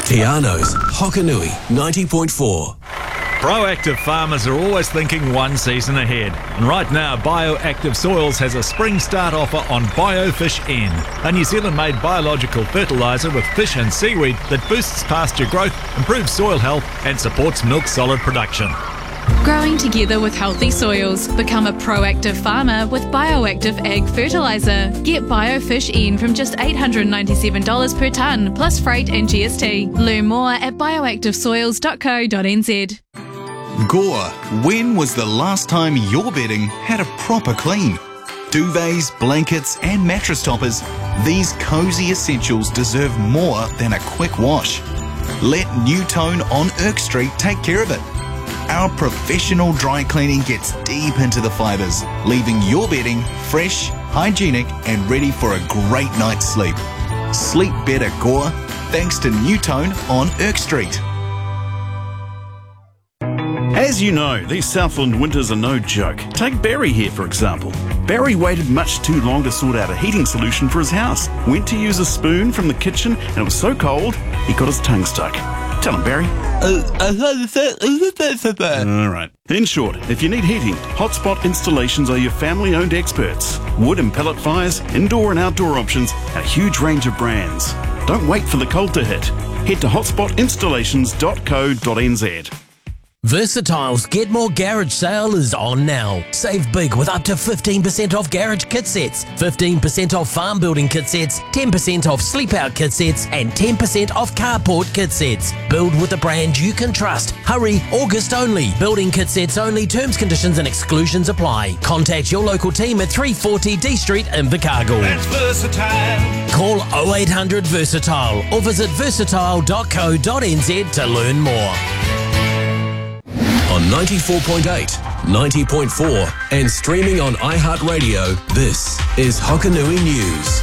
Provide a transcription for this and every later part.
Tiano's Hokanui 90.4. Proactive farmers are always thinking one season ahead. And right now, Bioactive Soils has a spring start offer on BioFish N, a New Zealand-made biological fertiliser with fish and seaweed that boosts pasture growth, improves soil health and supports milk solid production. Growing together with healthy soils. Become a proactive farmer with Bioactive Ag Fertiliser. Get BioFish N from just $897 per tonne, plus freight and GST. Learn more at bioactivesoils.co.nz. Gore, when was the last time your bedding had a proper clean? Duvets, blankets and mattress toppers, these cosy essentials deserve more than a quick wash. Let New Tone on Irk Street take care of it. Our professional dry cleaning gets deep into the fibres, leaving your bedding fresh, hygienic and ready for a great night's sleep. Sleep better, Gore, thanks to New Tone on Irk Street. As you know, these Southland winters are no joke. Take Barry here, for example. Barry waited much too long to sort out a heating solution for his house. Went to use a spoon from the kitchen and it was so cold, he got his tongue stuck. Tell him, Barry. Alright. In short, if you need heating, Hotspot Installations are your family-owned experts. Wood and pellet fires, indoor and outdoor options, a huge range of brands. Don't wait for the cold to hit. Head to hotspotinstallations.co.nz. Versatile's Get More Garage sale is on now. Save big with up to 15% off garage kit sets, 15% off farm building kit sets, 10% off sleep out kit sets, and 10% off carport kit sets. Build with a brand you can trust. Hurry, August only. Building kit sets only. Terms, conditions and exclusions apply. Contact your local team at 340 D Street in Invercargill. That's Versatile. Call 0800 Versatile or visit versatile.co.nz to learn more. On 94.8, 90.4 and streaming on iHeartRadio, this is Hokanui News.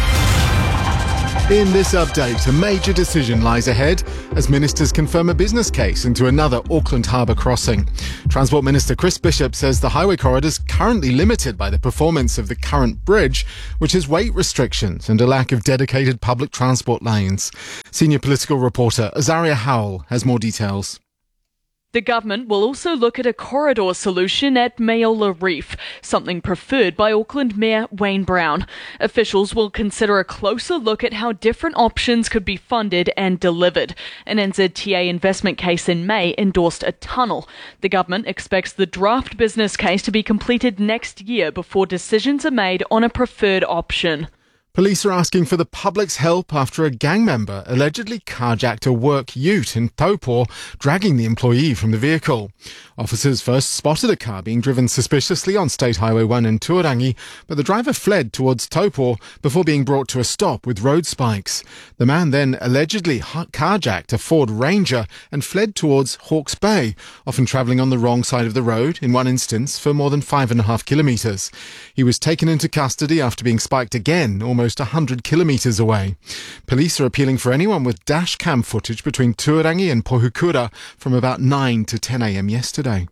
In this update, a major decision lies ahead as ministers confirm a business case into another Auckland Harbour crossing. Transport Minister Chris Bishop says the highway corridor is currently limited by the performance of the current bridge, which has weight restrictions and a lack of dedicated public transport lanes. Senior political reporter Azaria Howell has more details. The government will also look at a corridor solution at Mayola Reef, something preferred by Auckland Mayor Wayne Brown. Officials will consider a closer look at how different options could be funded and delivered. An NZTA investment case in May endorsed a tunnel. The government expects the draft business case to be completed next year before decisions are made on a preferred option. Police are asking for the public's help after a gang member allegedly carjacked a work ute in Taupo, dragging the employee from the vehicle. Officers first spotted a car being driven suspiciously on State Highway 1 in Tuarangi, but the driver fled towards Taupo before being brought to a stop with road spikes. The man then allegedly carjacked a Ford Ranger and fled towards Hawke's Bay, often travelling on the wrong side of the road, in one instance for more than 5.5 kilometres. He was taken into custody after being spiked again, almost 100 kilometres away. Police are appealing for anyone with dash cam footage between Tuarangi and Pohukura from about 9 to 10 a.m. yesterday.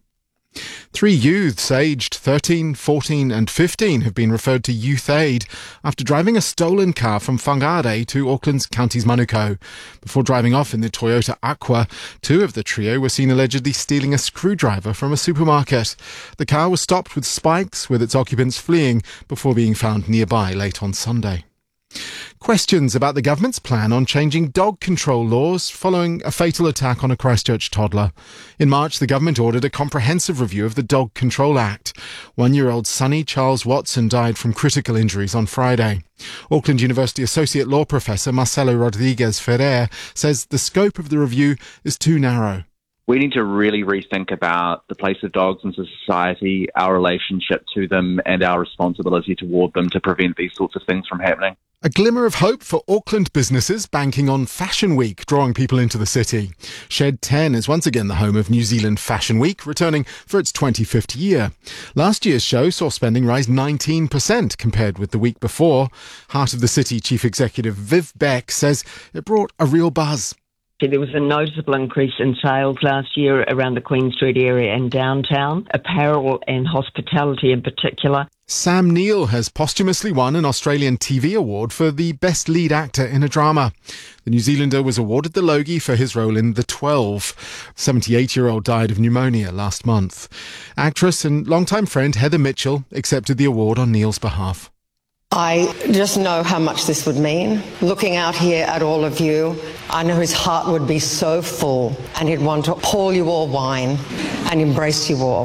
3 youths aged 13, 14 and 15 have been referred to Youth Aid after driving a stolen car from Whangarei to Auckland's Counties Manukau. Before driving off in the Toyota Aqua, 2 of the trio were seen allegedly stealing a screwdriver from a supermarket. The car was stopped with spikes, with its occupants fleeing before being found nearby late on Sunday. Questions about the government's plan on changing dog control laws following a fatal attack on a Christchurch toddler. In March, the government ordered a comprehensive review of the Dog Control Act. 1-year-old Sonny Charles Watson died from critical injuries on Friday. Auckland University Associate Law Professor Marcelo Rodrigues Ferrer says the scope of the review is too narrow. We need to really rethink about the place of dogs in society, our relationship to them and our responsibility toward them to prevent these sorts of things from happening. A glimmer of hope for Auckland businesses banking on Fashion Week, drawing people into the city. Shed 10 is once again the home of New Zealand Fashion Week, returning for its 25th year. Last year's show saw spending rise 19% compared with the week before. Heart of the City Chief Executive Viv Beck says it brought a real buzz. There was a noticeable increase in sales last year around the Queen Street area and downtown, apparel and hospitality in particular. Sam Neill has posthumously won an Australian TV award for the Best Lead Actor in a Drama. The New Zealander was awarded the Logie for his role in The 12. 78-year-old died of pneumonia last month. Actress and longtime friend Heather Mitchell accepted the award on Neill's behalf. I just know how much this would mean. Looking out here at all of you, I know his heart would be so full and he'd want to pour you all wine and embrace you all.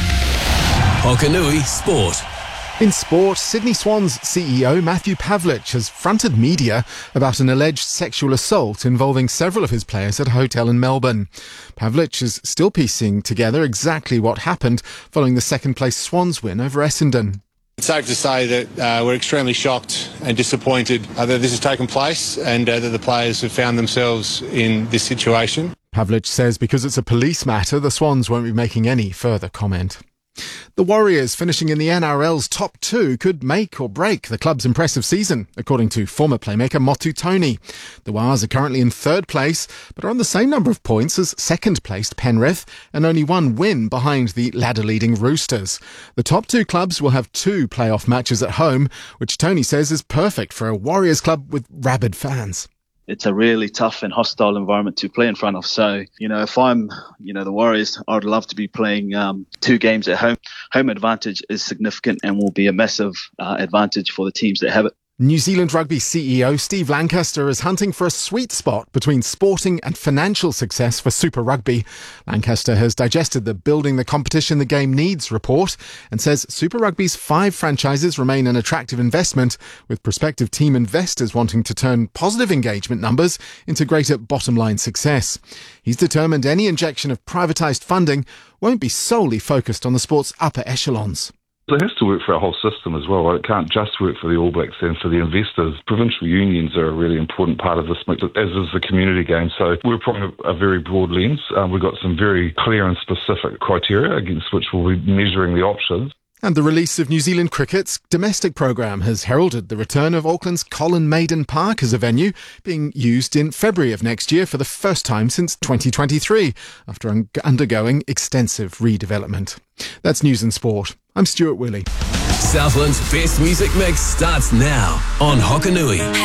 Hokanui Sport. In sport, Sydney Swans CEO Matthew Pavlich has fronted media about an alleged sexual assault involving several of his players at a hotel in Melbourne. Pavlich is still piecing together exactly what happened following the second-place Swans win over Essendon. It's safe to say that we're extremely shocked and disappointed that this has taken place and that the players have found themselves in this situation. Pavlich says because it's a police matter, the Swans won't be making any further comment. The Warriors finishing in the NRL's top 2 could make or break the club's impressive season, according to former playmaker Motu Tony. The Wars are currently in 3rd place, but are on the same number of points as second-placed Penrith and only one win behind the ladder-leading Roosters. The top 2 clubs will have 2 playoff matches at home, which Tony says is perfect for a Warriors club with rabid fans. It's a really tough and hostile environment to play in front of. So, if I'm, the Warriors, I'd love to be playing 2 games at home. Home advantage is significant and will be a massive advantage for the teams that have it. New Zealand Rugby CEO Steve Lancaster is hunting for a sweet spot between sporting and financial success for Super Rugby. Lancaster has digested the Building the Competition the Game Needs report and says Super Rugby's 5 franchises remain an attractive investment, with prospective team investors wanting to turn positive engagement numbers into greater bottom-line success. He's determined any injection of privatised funding won't be solely focused on the sport's upper echelons. It has to work for our whole system as well. It can't just work for the All Blacks and for the investors. Provincial unions are a really important part of this mix, as is the community game. So we're applying a very broad lens. We've got some very clear and specific criteria against which we'll be measuring the options. And the release of New Zealand Cricket's domestic programme has heralded the return of Auckland's Colin Maiden Park as a venue, being used in February of next year for the first time since 2023, after undergoing extensive redevelopment. That's News and Sport. I'm Stuart Willey. Southland's best music mix starts now on Hokanui.